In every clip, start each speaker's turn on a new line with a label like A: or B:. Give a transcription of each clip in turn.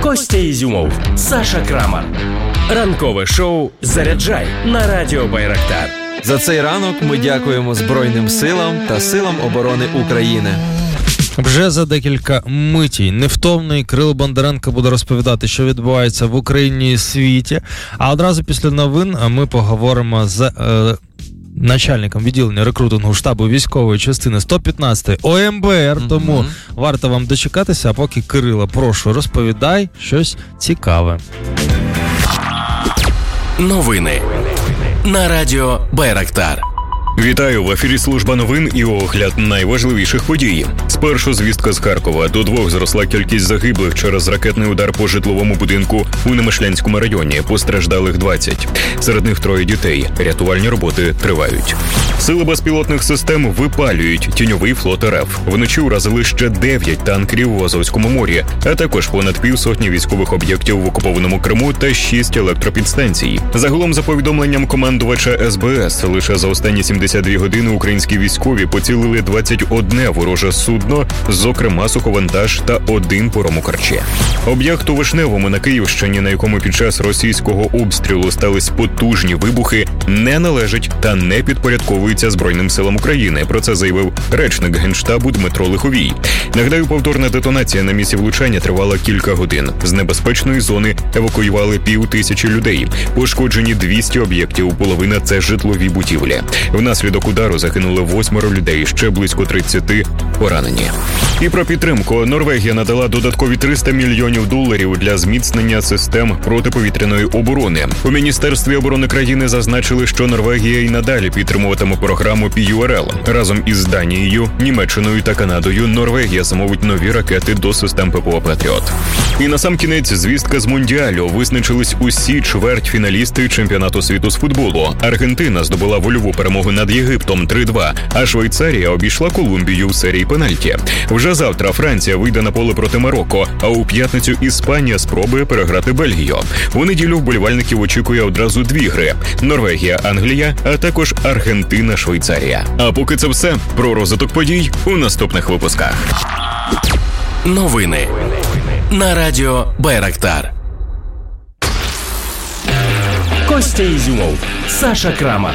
A: Костя Ізюмов, Саша Крамар. Ранкове шоу «Заряджай» на Радіо Байрактар.
B: За цей ранок ми дякуємо Збройним силам та силам оборони України.
C: Вже за декілька митій невтомний Кирило Бондаренко буде розповідати, що відбувається в Україні і світі. А одразу після новин ми поговоримо з начальником відділення рекрутингу штабу військової частини 115-ї ОМБР, тому варто вам дочекатися, а поки, Кирило, прошу, розповідай щось цікаве.
A: Новини на Радіо Байрактар.
D: Вітаю, в ефірі служба новин і огляд найважливіших подій. Спершу звістка з Харкова. До 2 зросла кількість загиблих через ракетний удар по житловому будинку у Немишлянському районі. Постраждалих 20. Серед них 3 дітей. Рятувальні роботи тривають. Сили безпілотних систем випалюють тіньовий флот РФ. Вночі уразили ще 9 танкерів в Азовському морі, а також понад півсотні військових об'єктів в окупованому Криму та 6 електропідстанцій. Загалом, за повідомленням командувача СБС, лише за останні 72 години українські військові поцілили 21 вороже судно, зокрема суховантаж та 1 паром у Керчі. Об'єкт у Вишневому на Київщині, на якому під час російського обстрілу стались потужні вибухи, не належить та не підпорядковується Збройним силам України. Про це заявив речник Генштабу Дмитро Лиховій. Нагадаю, повторна детонація на місці влучання тривала кілька годин. З небезпечної зони евакуювали 5000 людей. Пошкоджені 200 об'єктів, половина – це житлові будівлі. Внаслідок удару загинули 8 людей, ще близько 30 поранені. І про підтримку. Норвегія надала додаткові $300 мільйонів для зміцнення систем протиповітряної оборони. У Міністерстві оборони країни зазначили, що Норвегія і надалі підтримуватиме програму PURL. Разом із Данією, Німеччиною та Канадою Норвегія замовить нові ракети до систем ППО «Патріот». І насамкінець звістка з Мундіалю. Визначились усі чвертьфіналісти чемпіонату світу з футболу. Аргентина здобула вольову перемогу над Єгиптом 3-2, а Швейцарія обійшла Колумбію у серії пенальті. Вже завтра Франція вийде на поле проти Марокко, а у п'ятницю Іспанія спробує переграти Бельгію. У неділю вболівальників очікує одразу 2 гри – Норвегія-Англія, а також Аргентина-Швейцарія. А поки це все, про розвиток подій у наступних випусках.
A: Новини на Радіо Байрактар. Костя Ізюмов, Саша Крамар.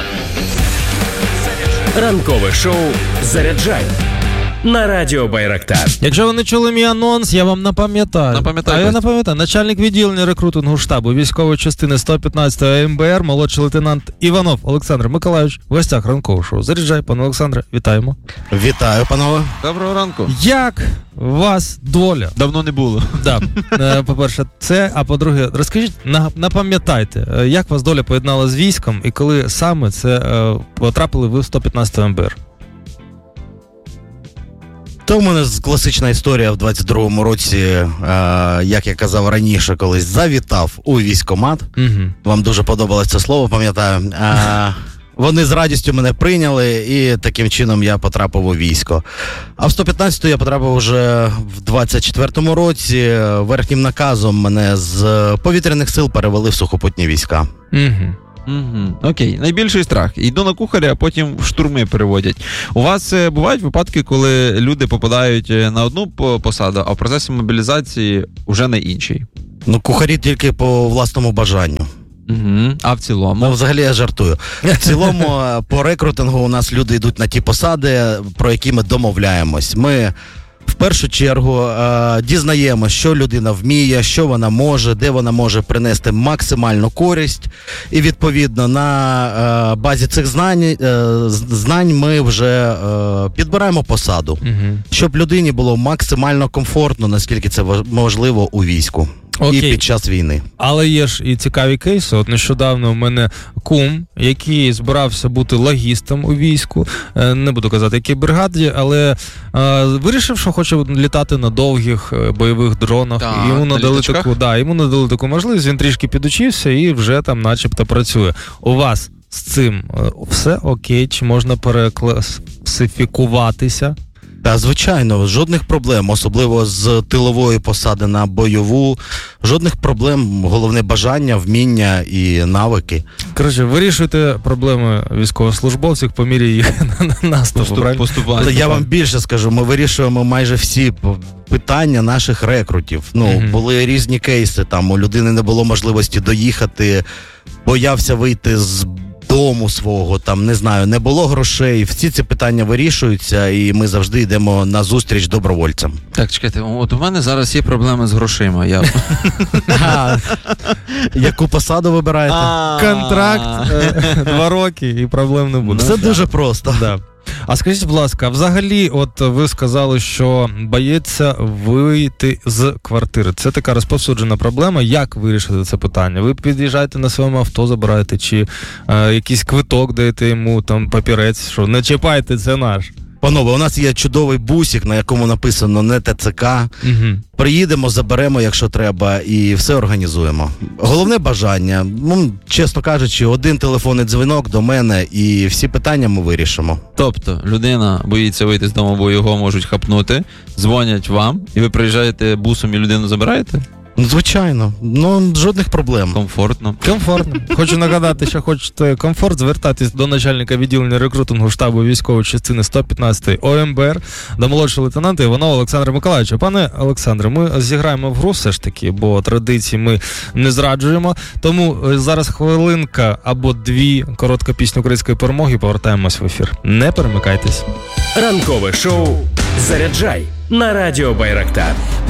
A: Ранкове шоу «Заряджай» на Радіо Байрактар.
C: Якщо ви не чули мій анонс, я вам напам'ятаю. Я напам'ятаю. Начальник відділення рекрутингу штабу військової частини 115-ї АМБР, молодший лейтенант Іванов Олександр Миколайович, в гостях ранкового шоу «Заряджай». Пане Олександре, вітаємо.
E: Вітаю, панове.
B: Доброго ранку.
C: Як вас доля?
B: Давно не було.
C: Да. По-перше, це, а по-друге, розкажіть, напам'ятайте, як вас доля поєднала з військом і коли саме це потрапили ви в 115-ю АМБР?
E: То в мене класична історія в 22-му році, як я казав раніше, колись завітав у військкомат. Вам дуже подобалось це слово, пам'ятаю. Вони з радістю мене прийняли, і таким чином я потрапив у військо. А в 115-ту я потрапив вже в 24-му році. Верхнім наказом мене з повітряних сил перевели в сухопутні війська.
B: Окей, найбільший страх. Йду на кухаря, а потім в штурми переводять. У вас бувають випадки, коли люди попадають на одну посаду, а в процесі мобілізації вже на іншій?
E: Ну, кухарі тільки по власному бажанню.
B: А в цілому?
E: Ну, взагалі я жартую. В цілому по рекрутингу у нас люди йдуть на ті посади, про які ми домовляємось. Ми в першу чергу дізнаємося, що людина вміє, що вона може, де вона може принести максимальну користь. І відповідно на базі цих знань ми вже підбираємо посаду, щоб людині було максимально комфортно, наскільки це можливо у війську.
C: Окей.
E: І під час війни.
C: Але є ж і цікаві кейси. От нещодавно у мене кум, який збирався бути логістом у війську, не буду казати, якій бригаді, але вирішив, що хоче літати на довгих бойових дронах. Йому надали таку можливість, він трішки підучився і вже там начебто працює. У вас з цим все окей? Чи можна перекласифікуватися?
E: Та, звичайно, жодних проблем, особливо з тилової посади на бойову. Жодних проблем, головне бажання, вміння і навики.
C: Коротше, вирішуйте проблеми військовослужбовців по мірі їх наступу, правильно?
B: Поступати.
E: Я вам більше скажу, ми вирішуємо майже всі питання наших рекрутів. Були різні кейси, там у людини не було можливості доїхати, боявся вийти з дому свого, там, не знаю, не було грошей. Всі ці питання вирішуються, і ми завжди йдемо на зустріч добровольцям.
B: Так, чекайте, от у мене зараз є проблеми з грошима.
E: Яку посаду вибираєте?
C: Контракт, 2 роки і проблем не буде.
E: Все дуже просто.
C: Да. А скажіть, будь ласка, взагалі, от ви сказали, що боїться вийти з квартири. Це така розповсюджена проблема. Як вирішити це питання? Ви під'їжджаєте на своєму авто, забираєте, чи якийсь квиток даєте йому, там, папірець, що не чіпайте, це наш.
E: Панове, у нас є чудовий бусик, на якому написано не ТЦК.
C: Угу.
E: Приїдемо, заберемо, якщо треба, і все організуємо. Головне бажання. Чесно кажучи, один телефонний дзвінок до мене, і всі питання ми вирішимо.
B: Тобто, людина боїться вийти з дому, бо його можуть хапнути, дзвонять вам, і ви приїжджаєте бусом і людину забираєте?
E: Звичайно. Жодних проблем.
B: Комфортно.
C: Хочу нагадати, що хочете комфорт, звертайтесь до начальника відділення рекрутингу штабу військової частини 115 ОМБР, до молодшого лейтенанта Іванова Олександра Миколайовича. Пане Олександре, ми зіграємо в гру все ж таки, бо традиції ми не зраджуємо. Тому зараз хвилинка або 2, коротка пісня української перемоги, повертаємось в ефір. Не перемикайтесь.
A: Ранкове шоу «Заряджай» на радіо Байрактар.